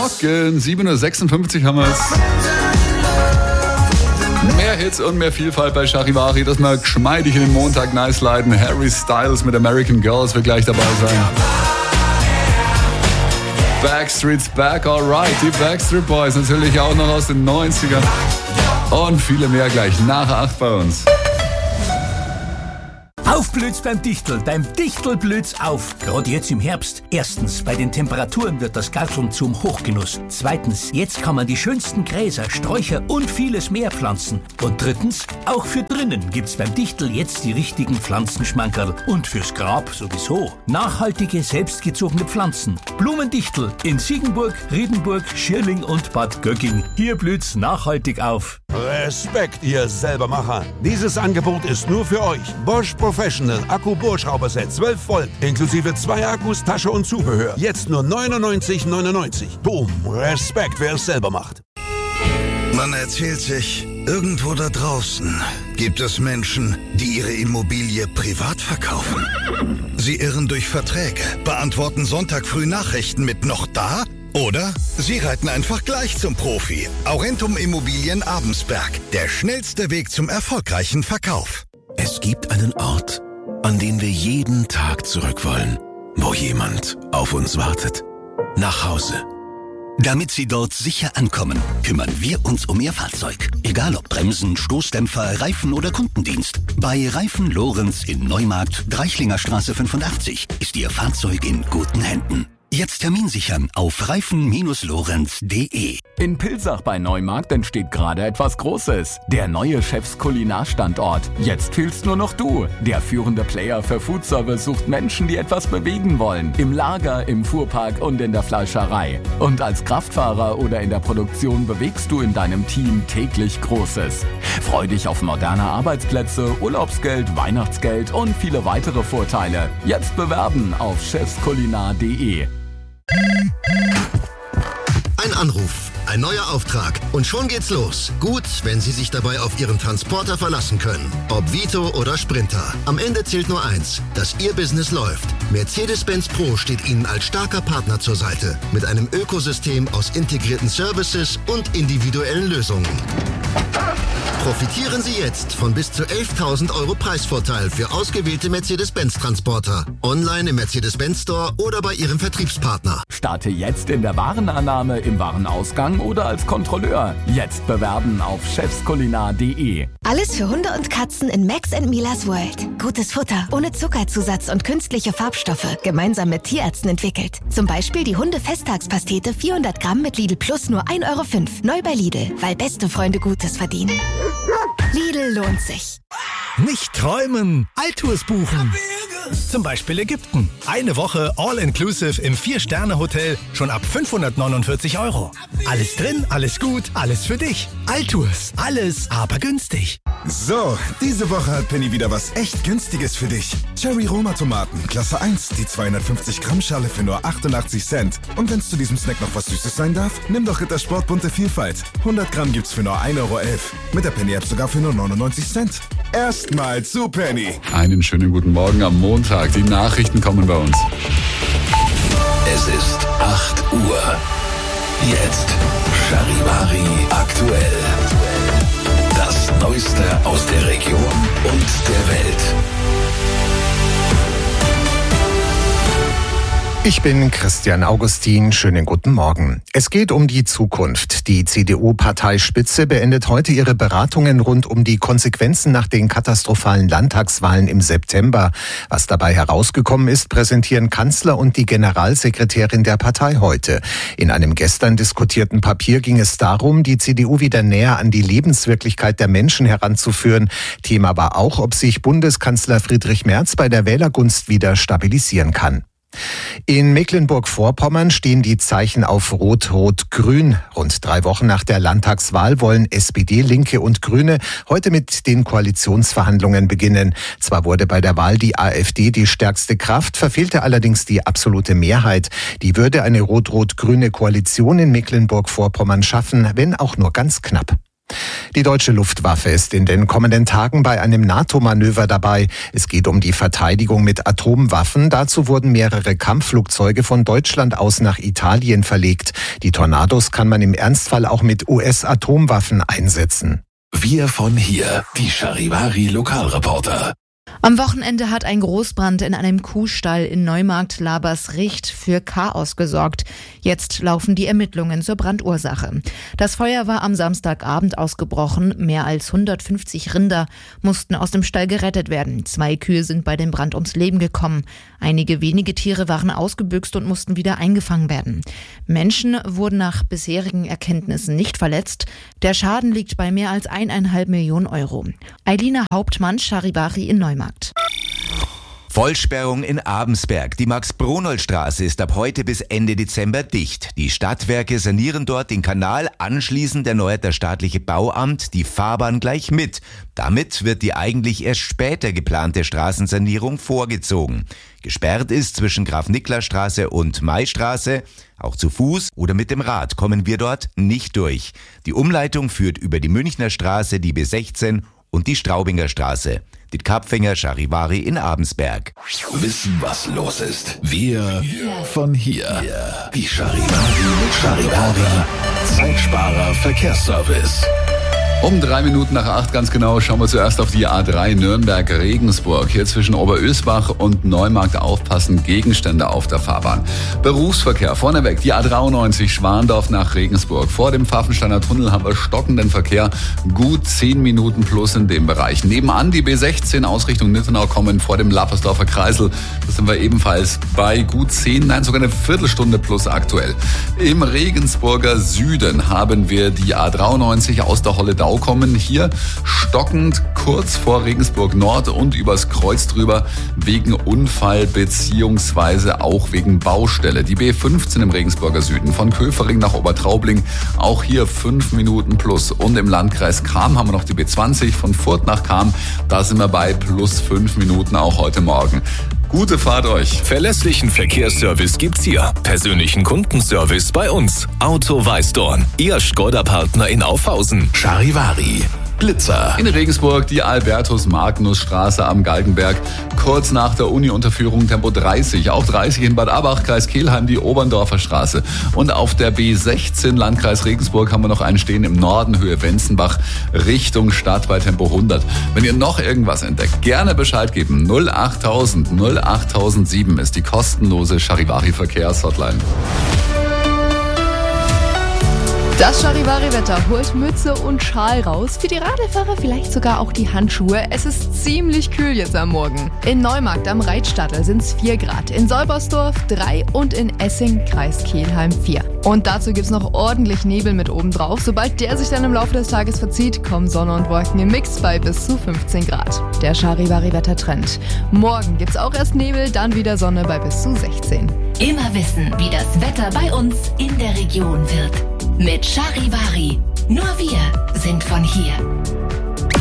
Morgen, 7.56 Uhr haben wir es. Mehr Hits und mehr Vielfalt bei Charivari, dass wir geschmeidig in den Montag nice leiten. Harry Styles mit American Girls wird gleich dabei sein. Backstreet's Back, alright. Die Backstreet Boys natürlich auch noch aus den 90ern. Und viele mehr gleich nach 8 bei uns. Aufblüht's beim Dichtel blüht's auf. Gerade jetzt im Herbst. Erstens, bei den Temperaturen wird das Garteln zum Hochgenuss. Zweitens, jetzt kann man die schönsten Gräser, Sträucher und vieles mehr pflanzen. Und drittens, auch für drinnen gibt's beim Dichtel jetzt die richtigen Pflanzenschmankerl. Und fürs Grab sowieso. Nachhaltige, selbstgezogene Pflanzen. Blumendichtel in Siegenburg, Riedenburg, Schirling und Bad Gögging. Hier blüht's nachhaltig auf. Respekt, ihr Selbermacher. Dieses Angebot ist nur für euch. Bosch Professional Akku-Bohrschrauberset 12 Volt, inklusive 2 Akkus, Tasche und Zubehör. Jetzt nur 99,99. Boom, Respekt, wer es selber macht. Man erzählt sich, irgendwo da draußen gibt es Menschen, die ihre Immobilie privat verkaufen. Sie irren durch Verträge, beantworten Sonntag früh Nachrichten mit "noch da?" Oder sie reiten einfach gleich zum Profi. Aurentum Immobilien Abensberg. Der schnellste Weg zum erfolgreichen Verkauf. Es gibt einen Ort, an den wir jeden Tag zurück wollen, wo jemand auf uns wartet. Nach Hause. Damit Sie dort sicher ankommen, kümmern wir uns um Ihr Fahrzeug. Egal ob Bremsen, Stoßdämpfer, Reifen oder Kundendienst. Bei Reifen Lorenz in Neumarkt, Dreichlinger Straße 85 ist Ihr Fahrzeug in guten Händen. Jetzt Termin sichern auf reifen-lorenz.de. In Pilsach bei Neumarkt entsteht gerade etwas Großes. Der neue Chefs Kulinarstandort. Jetzt fehlst nur noch du. Der führende Player für Foodservice sucht Menschen, die etwas bewegen wollen. Im Lager, im Fuhrpark und in der Fleischerei. Und als Kraftfahrer oder in der Produktion bewegst du in deinem Team täglich Großes. Freu dich auf moderne Arbeitsplätze, Urlaubsgeld, Weihnachtsgeld und viele weitere Vorteile. Jetzt bewerben auf chefskulinar.de. Ein Anruf, ein neuer Auftrag und schon geht's los. Gut, wenn Sie sich dabei auf Ihren Transporter verlassen können. Ob Vito oder Sprinter. Am Ende zählt nur eins, dass Ihr Business läuft. Mercedes-Benz Pro steht Ihnen als starker Partner zur Seite. Mit einem Ökosystem aus integrierten Services und individuellen Lösungen. Profitieren Sie jetzt von bis zu 11.000 € Preisvorteil für ausgewählte Mercedes-Benz-Transporter. Online im Mercedes-Benz Store oder bei Ihrem Vertriebspartner. Starte jetzt in der Warenannahme, im Warenausgang oder als Kontrolleur. Jetzt bewerben auf chefskulinar.de. Alles für Hunde und Katzen in Max & Milas World. Gutes Futter, ohne Zuckerzusatz und künstliche Farbstoffe. Gemeinsam mit Tierärzten entwickelt. Zum Beispiel die Hunde-Festtagspastete 400 Gramm mit Lidl Plus nur 1,05 €. Neu bei Lidl, weil beste Freunde Gutes verdienen. Lidl lohnt sich. Nicht träumen, Alltours buchen. Zum Beispiel Ägypten. Eine Woche All-Inclusive im 4-Sterne-Hotel schon ab 549 €. Alles drin, alles gut, alles für dich. Alltours, alles aber günstig. So, diese Woche hat Penny wieder was echt Günstiges für dich. Cherry Roma Tomaten, Klasse 1, die 250 Gramm Schale für nur 88 Cent. Und wenn es zu diesem Snack noch was Süßes sein darf, nimm doch Rittersport bunte Vielfalt. 100 Gramm gibt's für nur 1,11 €. Mit der Penny-App sogar für nur 99 Cent. Erstmal zu Penny. Einen schönen guten Morgen am Montag. Die Nachrichten kommen bei uns. Es ist 8 Uhr. Jetzt Charivari aktuell. Das Neueste aus der Region und der Welt. Ich bin Christian Augustin. Schönen guten Morgen. Es geht um die Zukunft. Die CDU-Parteispitze beendet heute ihre Beratungen rund um die Konsequenzen nach den katastrophalen Landtagswahlen im September. Was dabei herausgekommen ist, präsentieren Kanzler und die Generalsekretärin der Partei heute. In einem gestern diskutierten Papier ging es darum, die CDU wieder näher an die Lebenswirklichkeit der Menschen heranzuführen. Thema war auch, ob sich Bundeskanzler Friedrich Merz bei der Wählergunst wieder stabilisieren kann. In Mecklenburg-Vorpommern stehen die Zeichen auf Rot-Rot-Grün. Rund 3 Wochen nach der Landtagswahl wollen SPD, Linke und Grüne heute mit den Koalitionsverhandlungen beginnen. Zwar wurde bei der Wahl die AfD die stärkste Kraft, verfehlte allerdings die absolute Mehrheit. Die würde eine rot-rot-grüne Koalition in Mecklenburg-Vorpommern schaffen, wenn auch nur ganz knapp. Die deutsche Luftwaffe ist in den kommenden Tagen bei einem NATO-Manöver dabei. Es geht um die Verteidigung mit Atomwaffen. Dazu wurden mehrere Kampfflugzeuge von Deutschland aus nach Italien verlegt. Die Tornados kann man im Ernstfall auch mit US-Atomwaffen einsetzen. Wir von hier, die Charivari-Lokalreporter. Am Wochenende hat ein Großbrand in einem Kuhstall in Neumarkt-Labersricht für Chaos gesorgt. Jetzt laufen die Ermittlungen zur Brandursache. Das Feuer war am Samstagabend ausgebrochen. Mehr als 150 Rinder mussten aus dem Stall gerettet werden. 2 Kühe sind bei dem Brand ums Leben gekommen. Einige wenige Tiere waren ausgebüxt und mussten wieder eingefangen werden. Menschen wurden nach bisherigen Erkenntnissen nicht verletzt. Der Schaden liegt bei mehr als 1,5 Millionen Euro. Eilina Hauptmann, Charivari in Neumarkt. Vollsperrung in Abensberg. Die Max-Bronold-Straße ist ab heute bis Ende Dezember dicht. Die Stadtwerke sanieren dort den Kanal. Anschließend erneuert das staatliche Bauamt die Fahrbahn gleich mit. Damit wird die eigentlich erst später geplante Straßensanierung vorgezogen. Gesperrt ist zwischen Graf-Niklas-Straße und Maistraße. Auch zu Fuß oder mit dem Rad kommen wir dort nicht durch. Die Umleitung führt über die Münchner Straße, die B16 und die Straubinger Straße. Dit Kapfinger, Charivari in Abensberg. Wissen, was los ist. Wir von hier. Die Charivari. Zeitsparer Verkehrsservice. Um 3 Minuten nach 8 ganz genau schauen wir zuerst auf die A3 Nürnberg-Regensburg. Hier zwischen Oberösbach und Neumarkt aufpassen, Gegenstände auf der Fahrbahn. Berufsverkehr vorneweg, die A93 Schwandorf nach Regensburg. Vor dem Pfaffensteiner Tunnel haben wir stockenden Verkehr, gut 10 Minuten plus in dem Bereich. Nebenan die B16 Ausrichtung Nittenau kommen vor dem Lappersdorfer Kreisel. Da sind wir ebenfalls bei gut 10, nein sogar eine Viertelstunde plus aktuell. Im Regensburger Süden haben wir die A93 aus der Holledau kommen. Hier stockend kurz vor Regensburg Nord und übers Kreuz drüber wegen Unfall beziehungsweise auch wegen Baustelle. Die B15 im Regensburger Süden von Köfering nach Obertraubling, auch hier 5 Minuten plus. Und im Landkreis Cham haben wir noch die B20 von Furth nach Cham. Da sind wir bei plus 5 Minuten auch heute Morgen. Gute Fahrt euch. Verlässlichen Verkehrsservice gibt's hier. Persönlichen Kundenservice bei uns. Auto Weißdorn. Ihr Skoda-Partner in Aufhausen. Charivari. Blitzer. In Regensburg die Albertus-Magnus-Straße am Galgenberg. Kurz nach der Uni-Unterführung Tempo 30. Auch 30 in Bad Abach, Kreis Kelheim, die Oberndorfer Straße. Und auf der B16 Landkreis Regensburg haben wir noch einen stehen im Norden, Höhe Wenzenbach, Richtung Stadt bei Tempo 100. Wenn ihr noch irgendwas entdeckt, gerne Bescheid geben. 08000 08007 ist die kostenlose Charivari-Verkehrshotline. Das Charivari-Wetter holt Mütze und Schal raus. Für die Radlfahrer vielleicht sogar auch die Handschuhe. Es ist ziemlich kühl jetzt am Morgen. In Neumarkt am Reitstadel sind es 4 Grad. In Solbersdorf 3 und in Essing, Kreis Kelheim 4. Und dazu gibt's noch ordentlich Nebel mit oben drauf. Sobald der sich dann im Laufe des Tages verzieht, kommen Sonne und Wolken im Mix bei bis zu 15 Grad. Der Charivari-Wettertrend. Morgen gibt's auch erst Nebel, dann wieder Sonne bei bis zu 16. Immer wissen, wie das Wetter bei uns in der Region wird. Mit Charivari. Nur wir sind von hier.